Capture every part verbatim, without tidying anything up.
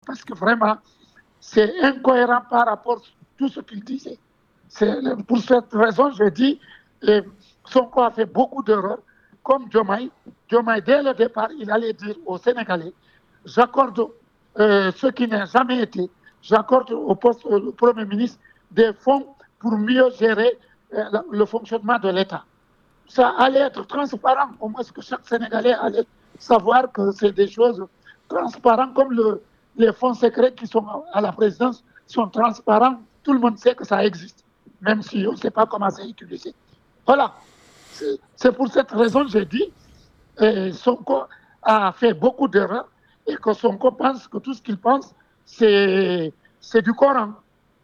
parce que vraiment, c'est incohérent par rapport à tout ce qu'il disait. C'est, pour cette raison, je dis, eh, Sonko a fait beaucoup d'erreurs, comme Diomaye. Diomaye, dès le départ, il allait dire aux Sénégalais, j'accorde euh, ce qui n'a jamais été, j'accorde au poste au Premier ministre des fonds pour mieux gérer euh, le fonctionnement de l'État. Ça allait être transparent, au moins que chaque Sénégalais allait savoir que c'est des choses transparentes, comme le, les fonds secrets qui sont à la présidence sont transparents, tout le monde sait que ça existe, même si on ne sait pas comment c'est utilisé. Voilà, c'est, c'est pour cette raison que j'ai dit, et Sonko a fait beaucoup d'erreurs, et que Sonko pense que tout ce qu'il pense, c'est, c'est du Coran.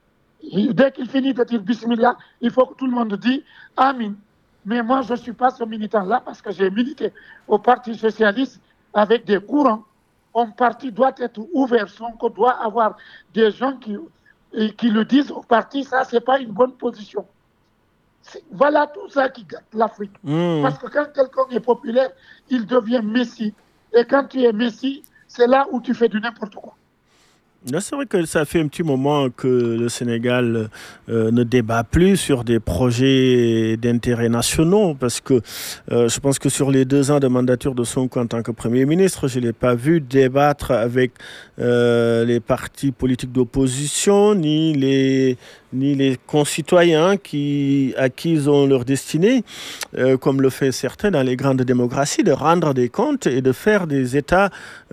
Et dès qu'il finit de dire Bismillah, il faut que tout le monde dise Amin. Mais moi, je ne suis pas ce militant-là parce que j'ai milité au Parti socialiste avec des courants. Un parti doit être ouvert, Sonko doit avoir des gens qui, qui le disent au parti, ça, ce n'est pas une bonne position. C'est, voilà tout ça qui gâte l'Afrique. Mmh. Parce que quand quelqu'un est populaire, il devient Messie. Et quand tu es Messie, c'est là où tu fais du n'importe quoi. Là, c'est vrai que ça fait un petit moment que le Sénégal euh, ne débat plus sur des projets d'intérêt nationaux parce que euh, je pense que sur les deux ans de mandature de Sonko en tant que Premier ministre, je ne l'ai pas vu débattre avec euh, les partis politiques d'opposition ni les, ni les concitoyens qui, à qui ils ont leur destinée, euh, comme le fait certains dans les grandes démocraties, de rendre des comptes et de faire des états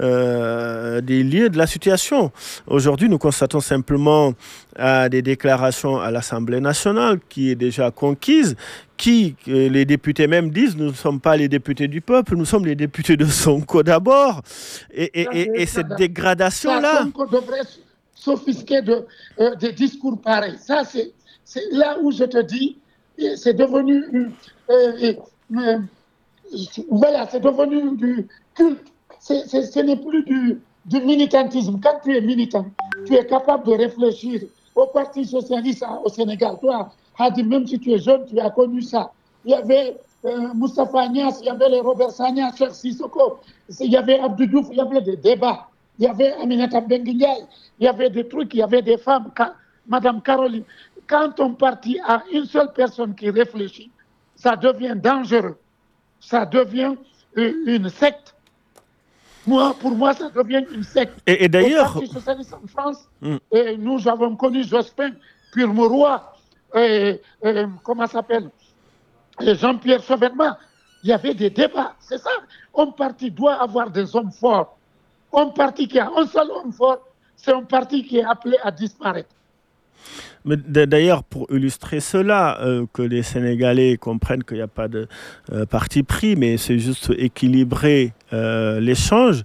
euh, des lieux de la situation. Aujourd'hui, nous constatons simplement euh, des déclarations à l'Assemblée nationale qui est déjà conquise, qui, euh, les députés même disent, nous ne sommes pas les députés du peuple, nous sommes les députés de Sonko d'abord. Et, et, et, et cette dégradation-là... Sonko devrait s'offusquer de, euh, des discours pareils. Ça, c'est, c'est là où je te dis, c'est devenu... Euh, euh, voilà, c'est devenu du culte. C'est, c'est, ce n'est plus du... du militantisme. Quand tu es militant, tu es capable de réfléchir au Parti socialiste au Sénégal. Toi, Hadi, même si tu es jeune, tu as connu ça. Il y avait euh, Moustapha Agnès, il y avait les Robert Sagna, Cheikh Sissoko, il y avait Abdou Diouf, il y avait des débats. Il y avait Aminata Mbengue, il y avait des trucs, il y avait des femmes, Madame Caroline. Quand on partit à une seule personne qui réfléchit, ça devient dangereux. Ça devient une secte. Moi, pour moi, ça devient une secte. Et, et d'ailleurs... Au Parti socialiste en France, mm. et nous avons connu Jospin, puis Mouroy, et, et, comment ça s'appelle, et Jean-Pierre Chevènement. Il y avait des débats, c'est ça. Un parti doit avoir des hommes forts. Un parti qui a un seul homme fort, c'est un parti qui est appelé à disparaître. Mais d'ailleurs, pour illustrer cela, euh, que les Sénégalais comprennent qu'il n'y a pas de euh, parti pris, mais c'est juste équilibrer euh, l'échange.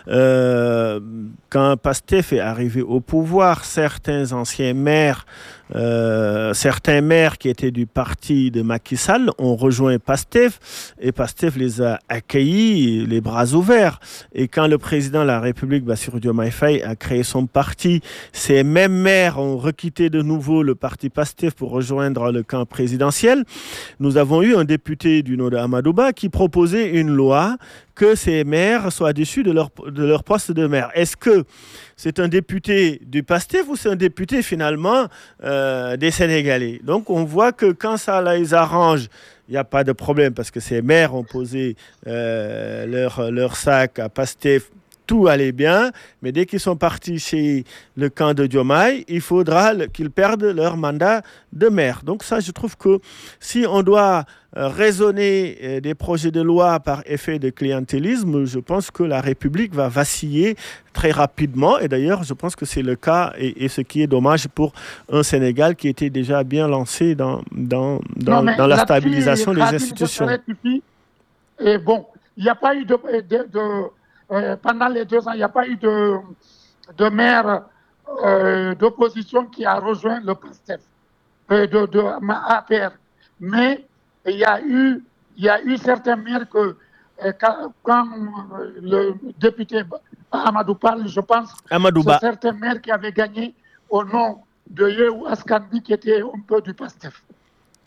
Euh, quand Pastef est arrivé au pouvoir, certains anciens maires, euh, certains maires qui étaient du parti de Macky Sall ont rejoint Pastef et Pastef les a accueillis les bras ouverts. Et quand le président de la République, Bassirou Diomaye Faye, a créé son parti, ces mêmes maires ont requitté de nouveau le parti Pastef pour rejoindre le camp présidentiel. Nous avons eu un député du nom de Amadouba qui proposait une loi que ces maires soient déchus de leur, de leur poste de maire. Est-ce que c'est un député du Pastef ou c'est un député finalement euh, des Sénégalais? Donc on voit que quand ça les arrange, il n'y a pas de problème parce que ces maires ont posé euh, leur, leur sac à Pastef. Tout allait bien, mais dès qu'ils sont partis chez le camp de Diomaye, il faudra qu'ils perdent leur mandat de maire. Donc ça, je trouve que si on doit raisonner des projets de loi par effet de clientélisme, je pense que la République va vaciller très rapidement. Et d'ailleurs, je pense que c'est le cas, et, et ce qui est dommage pour un Sénégal qui était déjà bien lancé dans, dans, dans, non, dans la stabilisation des institutions. Et bon, il n'y a pas eu de... de, de... Euh, pendant les deux ans, il n'y a pas eu de, de maire euh, d'opposition qui a rejoint le PASTEF, euh, de, de A P R. Mais il y a eu, il y a eu certains maires que, euh, quand, quand le député Amadou parle, je pense, c'est certains maires qui avaient gagné au nom de Yewwi Askan Wi qui était un peu du PASTEF.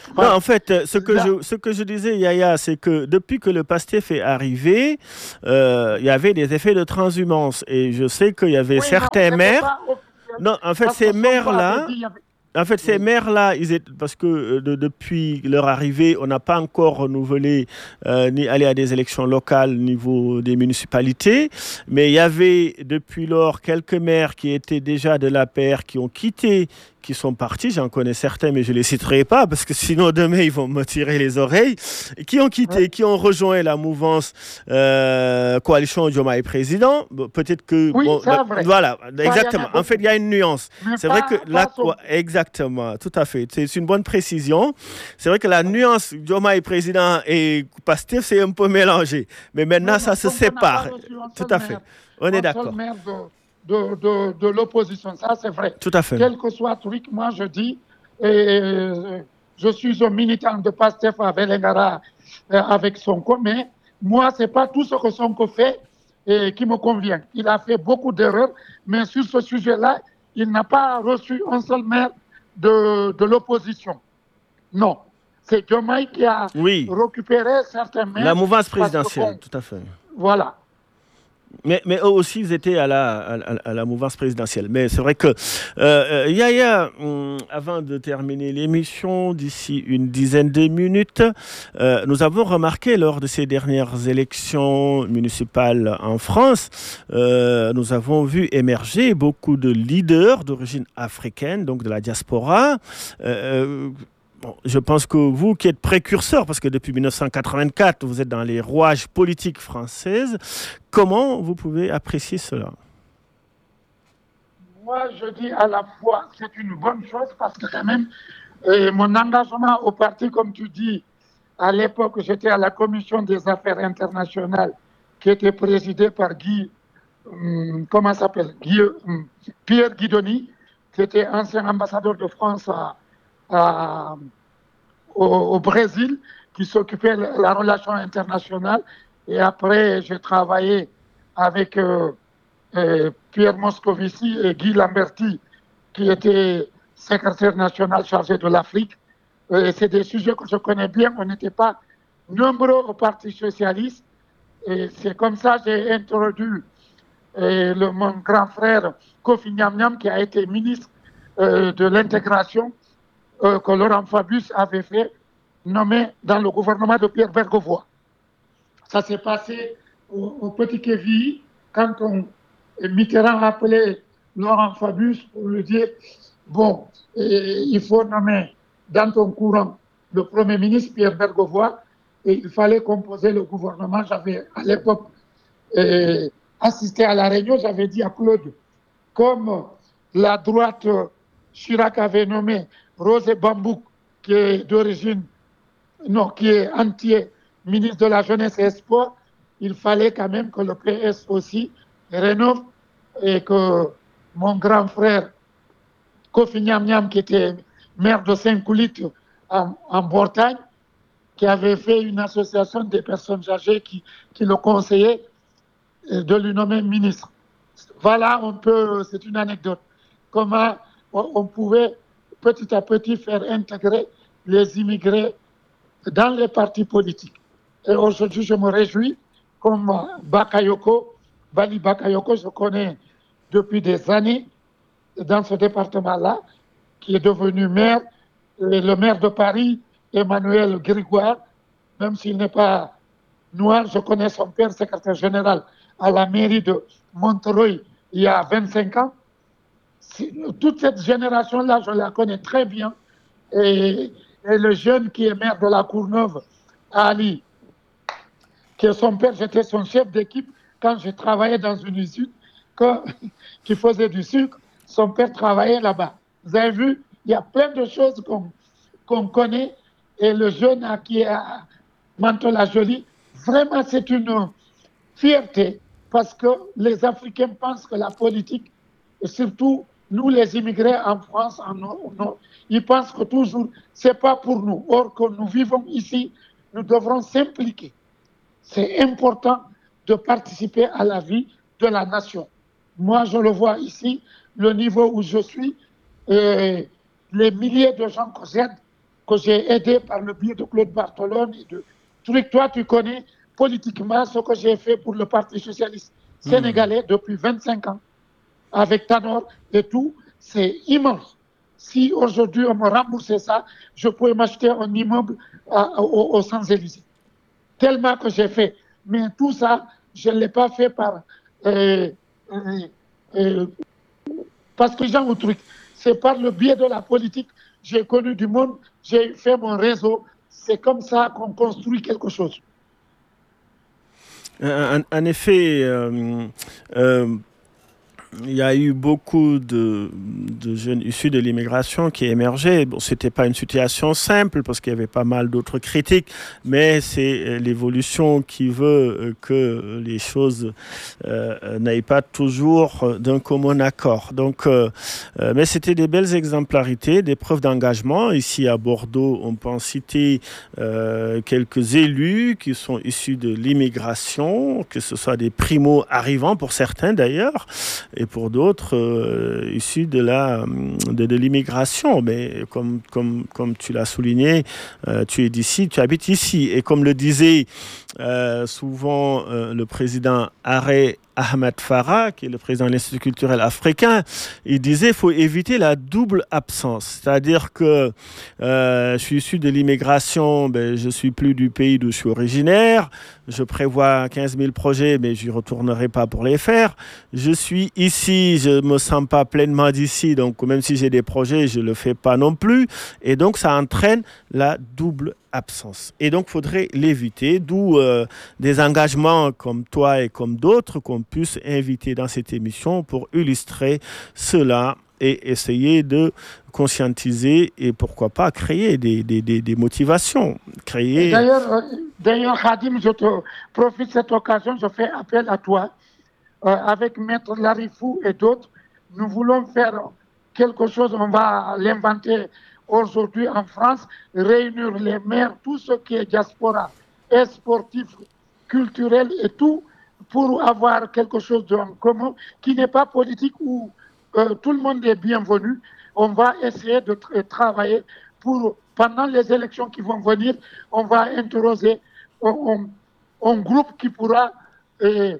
Non, en fait, ce que, je, ce que je disais, Yaya, c'est que depuis que le PASTEF est arrivé, euh, il y avait des effets de transhumance. Et je sais qu'il y avait Oui, non, certains c'était maires. pas officiel. Non, en fait, Parce que ces Sonko avait maires-là, dit, il y avait... en fait, ces Oui. maires-là, ils étaient, parce que euh, de- depuis leur arrivée, on n'a pas encore renouvelé euh, ni allé à des élections locales au niveau des municipalités, mais il y avait depuis lors quelques maires qui étaient déjà de l'A P R qui ont quitté, qui sont partis. J'en connais certains, mais je ne les citerai pas parce que sinon demain ils vont me tirer les oreilles. Et qui ont quitté, Ouais. qui ont rejoint la mouvance euh, coalition Diomaye président. Bon, peut-être que Oui, bon, c'est bah, vrai. voilà, Ça, il y en exactement. a En fait, il beaucoup. y a une nuance. Mais C'est vrai que pas, là, pas Sonko. exactement, tout à fait. C'est une bonne précision. C'est vrai que la nuance Diomaye président et Pastef, c'est un peu mélangé. Mais maintenant, Non, ça non, se Sonko n'a pas sépare. reçu un Tout seul à fait. maire, On est un seul d'accord. maire de, de, de, de l'opposition. Ça, c'est vrai. Tout à fait. Quel que soit le truc, moi, je dis, euh, je suis un militant de Pastef à Vélingara euh, avec Sonko, mais moi, ce n'est pas tout ce que Sonko fait et qui me convient. Il a fait beaucoup d'erreurs, mais sur ce sujet-là, il n'a pas reçu un seul maire de, de l'opposition. Non. C'est Diomaye qui a Oui, récupéré certains la maires mouvance parce que, présidentielle, bon, tout à fait. voilà. Mais, mais eux aussi, ils étaient à la, à, à la mouvance présidentielle. Mais c'est vrai que, euh, Yaya, hum, avant de terminer l'émission, d'ici une dizaine de minutes, euh, nous avons remarqué lors de ces dernières élections municipales en France, euh, nous avons vu émerger beaucoup de leaders d'origine africaine, donc de la diaspora. Euh, Bon, je pense que vous qui êtes précurseur, parce que depuis mille neuf cent quatre-vingt-quatre, vous êtes dans les rouages politiques françaises, comment vous pouvez apprécier cela? Moi, je dis à la fois, c'est une bonne chose parce que quand même, euh, mon engagement au parti, comme tu dis, à l'époque, j'étais à la commission des affaires internationales qui était présidée par Guy, hum, comment ça s'appelle, Guy, hum, Pierre Guidoni, qui était ancien ambassadeur de France à, à Au, au Brésil, qui s'occupait de la relation internationale. Et après, j'ai travaillé avec euh, euh, Pierre Moscovici et Guy Lamberti, qui était secrétaire national chargé de l'Afrique. Et c'est des sujets que je connais bien. On n'était pas nombreux au Parti socialiste. Et c'est comme ça que j'ai introduit euh, le, mon grand frère Kofi Niam, qui a été ministre euh, de l'intégration, euh, que Laurent Fabius avait fait, nommé dans le gouvernement de Pierre Bergovoy. Ça s'est passé au, au Petit Kévi, quand on, Mitterrand a appelé Laurent Fabius pour lui dire, bon, et, il faut nommer dans ton courant le Premier ministre Pierre Bergovoy, et il fallait composer le gouvernement. J'avais à l'époque euh, assisté à la réunion, j'avais dit à Claude, comme la droite Chirac avait nommé Rosé Bambouk, qui est d'origine, non, qui est entier ministre de la Jeunesse et Sport, il fallait quand même que le P S aussi rénove et que mon grand frère Kofi Niam Niam, qui était maire de Saint-Coulit en, en Bretagne, qui avait fait une association des personnes âgées qui, qui le conseillaient, de lui nommer ministre. Voilà, on peut, c'est une anecdote, comment on, on pouvait petit à petit faire intégrer les immigrés dans les partis politiques. Et aujourd'hui, je me réjouis, comme Bakayoko, Bali Bakayoko, je connais depuis des années dans ce département-là, qui est devenu maire, et le maire de Paris, Emmanuel Grégoire, même s'il n'est pas noir, je connais son père, secrétaire général à la mairie de Montreuil il y a vingt-cinq ans. Toute cette génération-là, je la connais très bien. Et, et le jeune qui est maire de la Courneuve, Ali, qui est son père, j'étais son chef d'équipe quand je travaillais dans une usine que, qui faisait du sucre. Son père travaillait là-bas. Vous avez vu, il y a plein de choses qu'on qu'on connaît. Et le jeune qui est à Mantes-la-Jolie, vraiment, c'est une fierté parce que les Africains pensent que la politique, et surtout nous les immigrés en France, en, en, ils pensent que toujours, ce n'est pas pour nous. Or que nous vivons ici, nous devrons s'impliquer. C'est important de participer à la vie de la nation. Moi, je le vois ici, le niveau où je suis, euh, les milliers de gens que j'aide, que j'ai aidé par le biais de Claude Bartolone et de trucs. Toi, tu connais politiquement ce que j'ai fait pour le Parti socialiste sénégalais mmh. depuis vingt-cinq ans, avec Tanor et tout. C'est immense. Si aujourd'hui on me remboursait ça, je pourrais m'acheter un immeuble à, au, au Champs-Élysées. Tellement que j'ai fait. Mais tout ça, je ne l'ai pas fait par... Euh, euh, euh, parce que j'ai un truc. C'est par le biais de la politique. J'ai connu du monde, j'ai fait mon réseau. C'est comme ça qu'on construit quelque chose. En, en effet, euh, euh, il y a eu beaucoup de, de jeunes issus de l'immigration qui émergeaient. Bon, c'était pas une situation simple parce qu'il y avait pas mal d'autres critiques, mais c'est l'évolution qui veut que les choses euh, n'aillent pas toujours d'un commun accord. Donc, euh, euh, mais c'était des belles exemplarités, des preuves d'engagement. Ici à Bordeaux, on peut en citer euh, quelques élus qui sont issus de l'immigration, que ce soit des primo-arrivants pour certains d'ailleurs, et pour d'autres euh, issus de, la, de, de l'immigration. Mais comme, comme, comme tu l'as souligné, euh, tu es d'ici, tu habites ici. Et comme le disait euh, souvent euh, le président Aré Ahmed Farah, qui est le président de l'Institut culturel africain, il disait qu'il faut éviter la double absence. C'est-à-dire que euh, je suis issu de l'immigration, ben, je ne suis plus du pays d'où je suis originaire, je prévois quinze mille projets, mais je n'y retournerai pas pour les faire. Je suis ici, je ne me sens pas pleinement d'ici, donc même si j'ai des projets, je ne le fais pas non plus. Et donc, ça entraîne la double absence. Et donc, il faudrait l'éviter, d'où euh, des engagements comme toi et comme d'autres qu'on puisse inviter dans cette émission pour illustrer cela et essayer de conscientiser et pourquoi pas créer des, des, des, des motivations. Créer... D'ailleurs, euh, d'ailleurs, Khadim, je te profite de cette occasion, je fais appel à toi. Euh, avec Maître Larifou et d'autres, nous voulons faire quelque chose, on va l'inventer aujourd'hui en France, réunir les maires, tout ce qui est diaspora, et sportif, culturel et tout, pour avoir quelque chose en commun qui n'est pas politique où euh, tout le monde est bienvenu. On va essayer de tra- travailler pour, pendant les élections qui vont venir, on va interroger un, un groupe qui pourra euh,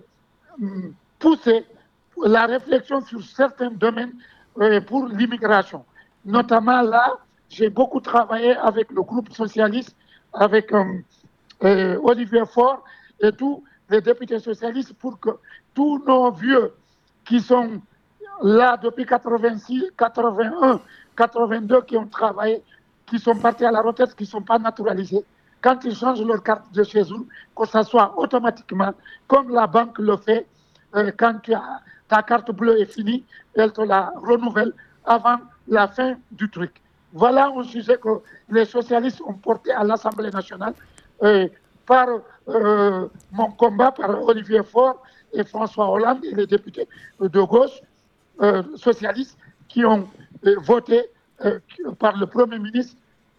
pousser la réflexion sur certains domaines euh, pour l'immigration. Notamment là, j'ai beaucoup travaillé avec le groupe socialiste, avec euh, euh, Olivier Faure et tous les députés socialistes pour que tous nos vieux qui sont là depuis quatre-vingt-six, quatre-vingt-un, quatre-vingt-deux, qui ont travaillé, qui sont partis à la retraite, qui ne sont pas naturalisés, quand ils changent leur carte de séjour, que ça soit automatiquement, comme la banque le fait, euh, quand tu as, ta carte bleue est finie, elle te la renouvelle avant la fin du truc. Voilà un sujet que les socialistes ont porté à l'Assemblée nationale euh, par euh, mon combat, par Olivier Faure et François Hollande et les députés de gauche euh, socialistes qui ont euh, voté euh, par le Premier ministre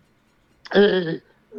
euh,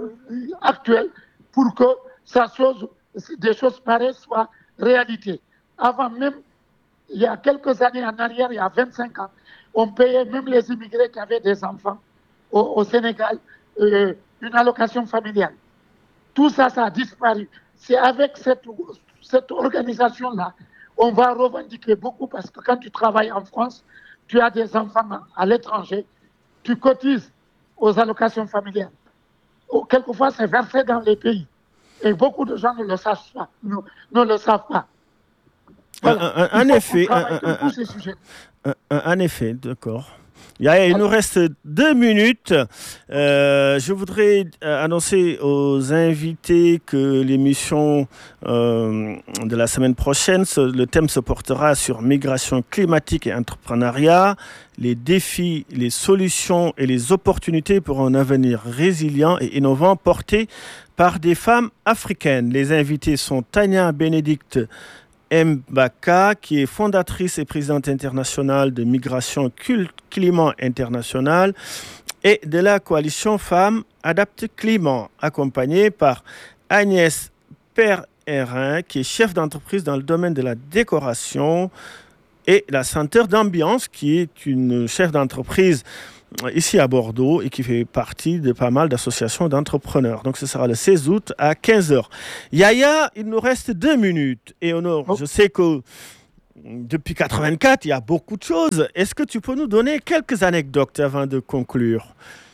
actuel pour que ça chose, des choses pareilles soient réalité. Avant même, il y a quelques années en arrière, il y a vingt-cinq ans, on payait même les immigrés qui avaient des enfants au, au Sénégal euh, une allocation familiale. Tout ça, ça a disparu. C'est avec cette, cette organisation-là, on va revendiquer beaucoup parce que quand tu travailles en France, tu as des enfants à l'étranger, tu cotises aux allocations familiales. Quelquefois, c'est versé dans les pays. Et beaucoup de gens ne le savent pas. Ne, ne le savent pas. Voilà. En, en effet, en effet, d'accord. Il, a, il nous reste deux minutes. Euh, je voudrais annoncer aux invités que l'émission euh, de la semaine prochaine, le thème se portera sur migration climatique et entrepreneuriat, les défis, les solutions et les opportunités pour un avenir résilient et innovant porté par des femmes africaines. Les invités sont Tania Bénédicte Mbaka, qui est fondatrice et présidente internationale de Migration Climat International et de la coalition Femmes Adapte Climat, accompagnée par Agnès Perrin, qui est chef d'entreprise dans le domaine de la décoration, et la Senteur d'Ambiance, qui est une chef d'entreprise ici à Bordeaux et qui fait partie de pas mal d'associations d'entrepreneurs. Donc ce sera le seize août à quinze heures. Yaya, il nous reste deux minutes. Et Honor, oh. je sais que depuis quatre-vingt-quatre, il y a beaucoup de choses. Est-ce que tu peux nous donner quelques anecdotes avant de conclure?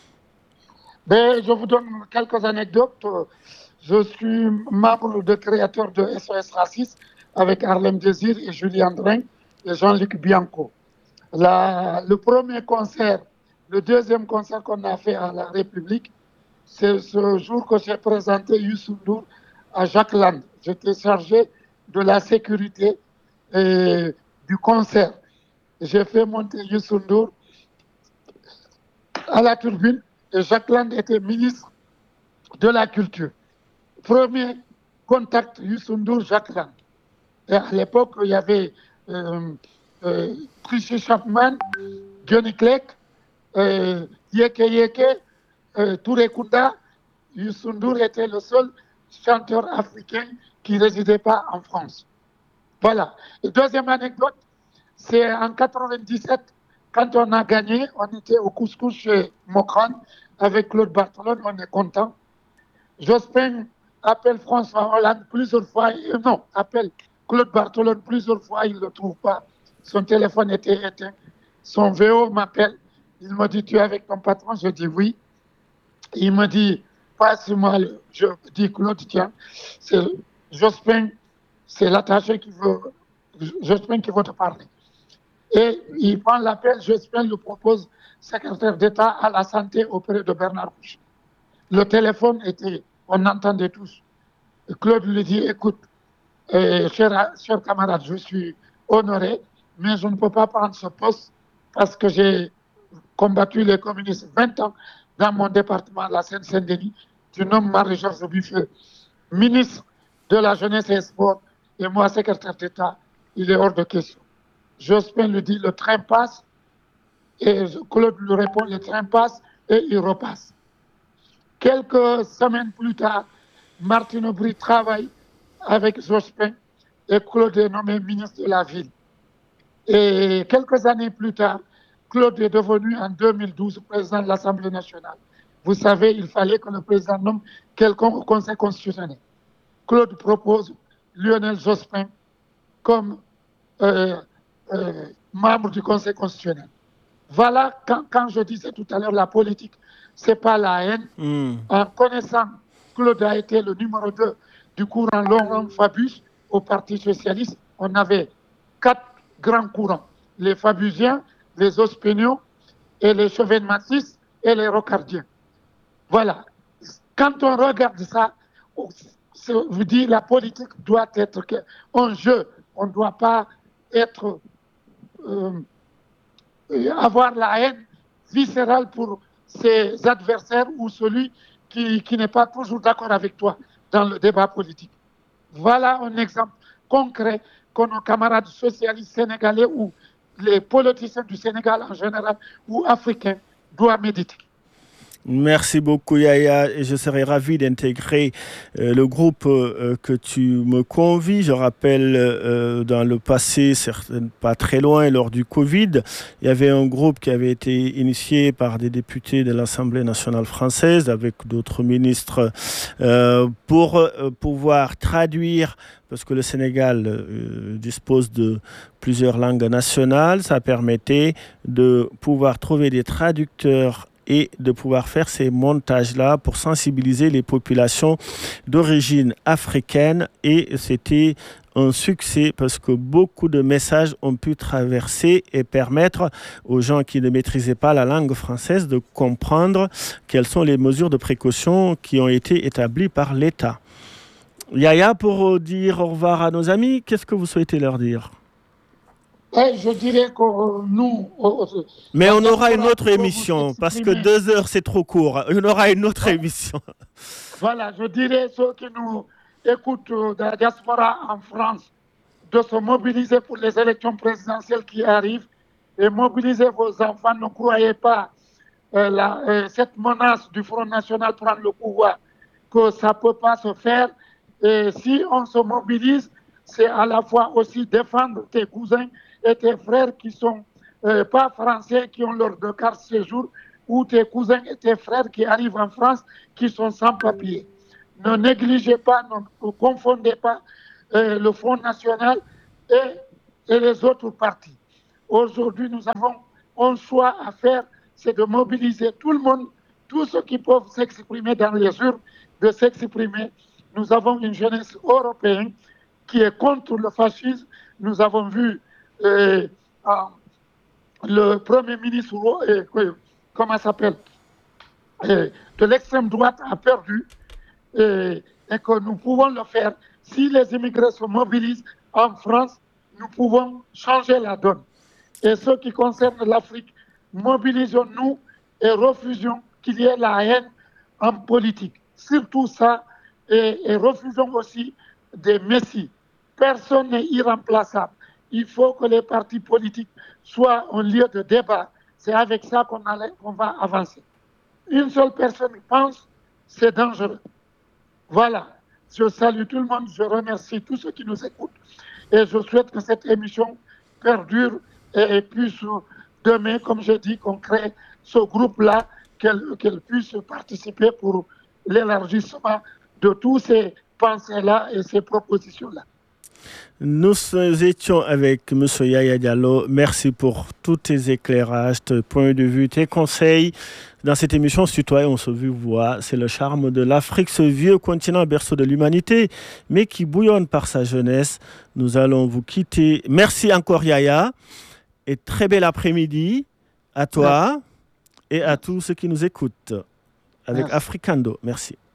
Ben, je vous donne quelques anecdotes. Je suis membre de créateur de S O S Racisme avec Harlem Désir et Julien Drin et Jean-Luc Bianco. La, le premier concert, le deuxième concert qu'on a fait à la République, c'est ce jour que j'ai présenté Youssou N'Dour à Jacques Land. J'étais chargé de la sécurité et du concert. J'ai fait monter Youssou N'Dour à la turbine et Jacques Land était ministre de la Culture. Premier contact Youssou N'Dour, Jacques Lang. Et à l'époque, il y avait euh, euh, Tracy Chapman, Johnny Clegg, euh, Yeke Yeke, euh, Touré Kunda. Youssou N'Dour était le seul chanteur africain qui ne résidait pas en France. Voilà. Et deuxième anecdote, c'est en quatre-vingt-dix-sept, quand on a gagné, on était au couscous chez Mokran avec Claude Barthelone, on est content. Jospin appelle François Hollande plusieurs fois, et non, appelle Claude Barthelone plusieurs fois, il ne le trouve pas. Son téléphone était éteint. Son V O m'appelle, il me dit, tu es avec ton patron? Je dis oui. Il me dit, passe-moi, le... je dis, Claude, tiens, c'est Jospin, c'est l'attaché qui veut, Jospin qui veut te parler. Et il prend l'appel, Jospin lui propose secrétaire d'État à la santé auprès de Bernard Kouchner. Le téléphone était, on entendait tous. Et Claude lui dit, écoute, euh, cher, cher camarade, je suis honoré, mais je ne peux pas prendre ce poste parce que j'ai combattu les communistes vingt ans dans mon département, la Seine-Saint-Denis. Tu nommes Marie-Georges Buffet, ministre de la Jeunesse et des Sports, et moi, secrétaire d'État, il est hors de question. Jospin lui dit, le train passe, et Claude lui répond, le train passe, et il repasse. Quelques semaines plus tard, Martine Aubry travaille avec Jospin et Claude est nommé ministre de la Ville. Et quelques années plus tard, Claude est devenu en deux mille douze président de l'Assemblée nationale. Vous savez, il fallait que le président nomme quelqu'un au Conseil constitutionnel. Claude propose Lionel Jospin comme euh, euh, membre du Conseil constitutionnel. Voilà, quand, quand je disais tout à l'heure, la politique, ce n'est pas la haine. Mm. En connaissant, Claude a été le numéro deux du courant Laurent Fabius au Parti socialiste. On avait quatre grands courants, les Fabusiens, les Ospinions, et les Chevènementistes et les Rocardiens. Voilà. Quand on regarde ça, je vous dis, la politique doit être un jeu. On ne doit pas être... Euh, avoir la haine viscérale pour ses adversaires ou celui qui, qui n'est pas toujours d'accord avec toi dans le débat politique. Voilà un exemple concret que nos camarades socialistes sénégalais ou les politiciens du Sénégal en général ou africains doivent méditer. Merci beaucoup Yaya et je serai ravi d'intégrer euh, le groupe euh, que tu me convies. Je rappelle euh, dans le passé, certain, pas très loin, lors du Covid, il y avait un groupe qui avait été initié par des députés de l'Assemblée nationale française avec d'autres ministres euh, pour euh, pouvoir traduire, parce que le Sénégal euh, dispose de plusieurs langues nationales, ça permettait de pouvoir trouver des traducteurs et de pouvoir faire ces montages-là pour sensibiliser les populations d'origine africaine. Et c'était un succès parce que beaucoup de messages ont pu traverser et permettre aux gens qui ne maîtrisaient pas la langue française de comprendre quelles sont les mesures de précaution qui ont été établies par l'État. Yaya, pour dire au revoir à nos amis, qu'est-ce que vous souhaitez leur dire ? Et je dirais que nous... Mais on aura une autre émission, parce que deux heures, c'est trop court. On aura une autre émission. Voilà, je dirais ceux qui nous écoutent de la diaspora en France, de se mobiliser pour les élections présidentielles qui arrivent et mobiliser vos enfants. Ne croyez pas euh, la, euh, cette menace du Front National prendre le pouvoir, que ça ne peut pas se faire. Et si on se mobilise, c'est à la fois aussi défendre tes cousins et tes frères qui ne sont euh, pas français, qui ont leur deux cartes séjour, ou tes cousins et tes frères qui arrivent en France qui sont sans papier. Ne négligez pas, ne confondez pas euh, le Front National et, et les autres partis. Aujourd'hui, nous avons un choix à faire, c'est de mobiliser tout le monde, tous ceux qui peuvent s'exprimer dans les urnes, de s'exprimer. Nous avons une jeunesse européenne qui est contre le fascisme. Nous avons vu euh, euh, le Premier ministre, euh, comment ça s'appelle, euh, de l'extrême droite a perdu et, et que nous pouvons le faire. Si les immigrés se mobilisent en France, nous pouvons changer la donne. Et ce qui concerne l'Afrique, mobilisons-nous et refusons qu'il y ait la haine en politique. Surtout ça, et, et refusons aussi des messies. Personne n'est irremplaçable. Il faut que les partis politiques soient un lieu de débat. C'est avec ça qu'on qu'on va avancer. Une seule personne pense, c'est dangereux. Voilà. Je salue tout le monde, je remercie tous ceux qui nous écoutent et je souhaite que cette émission perdure et puisse demain, comme je dis, qu'on crée ce groupe-là, qu'elle qu'elle puisse participer pour l'élargissement de tous ces pensées-là et ces propositions-là. Nous étions avec M. Yaya Diallo. Merci pour tous tes éclairages, tes points de vue, tes conseils. Dans cette émission Citoyen, on se voit. C'est le charme de l'Afrique, ce vieux continent berceau de l'humanité, mais qui bouillonne par sa jeunesse. Nous allons vous quitter. Merci encore Yaya. Et très bel après-midi à toi et à tous ceux qui nous écoutent avec Africando. Merci.